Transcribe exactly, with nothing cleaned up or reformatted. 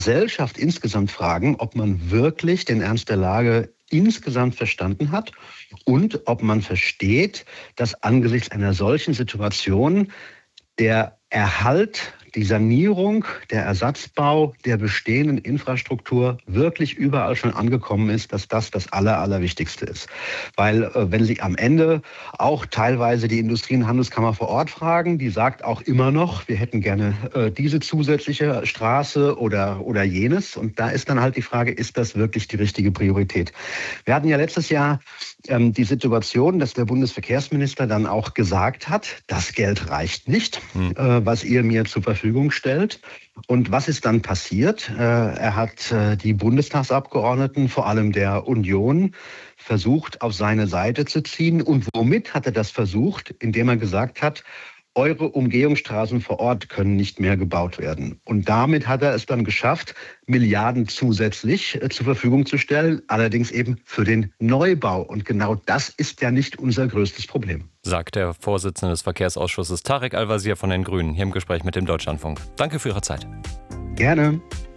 Gesellschaft insgesamt fragen, ob man wirklich den Ernst der Lage insgesamt verstanden hat und ob man versteht, dass angesichts einer solchen Situation der Erhalt, die Sanierung, der Ersatzbau der bestehenden Infrastruktur wirklich überall schon angekommen ist, dass das das Aller, Allerwichtigste ist. Weil äh, wenn Sie am Ende auch teilweise die Industrie- und Handelskammer vor Ort fragen, die sagt auch immer noch, wir hätten gerne äh, diese zusätzliche Straße oder, oder jenes. Und da ist dann halt die Frage, ist das wirklich die richtige Priorität? Wir hatten ja letztes Jahr ähm, die Situation, dass der Bundesverkehrsminister dann auch gesagt hat, das Geld reicht nicht, hm. äh, was ihr mir zur Verfügung stellt. Und was ist dann passiert? Äh, er hat äh, die Bundestagsabgeordneten, vor allem der Union, versucht, auf seine Seite zu ziehen. Und womit hat er das versucht? Indem er gesagt hat, eure Umgehungsstraßen vor Ort können nicht mehr gebaut werden. Und damit hat er es dann geschafft, Milliarden zusätzlich äh, zur Verfügung zu stellen, allerdings eben für den Neubau. Und genau das ist ja nicht unser größtes Problem. Sagt der Vorsitzende des Verkehrsausschusses Tarek Al-Wazir von den Grünen hier im Gespräch mit dem Deutschlandfunk. Danke für Ihre Zeit. Gerne.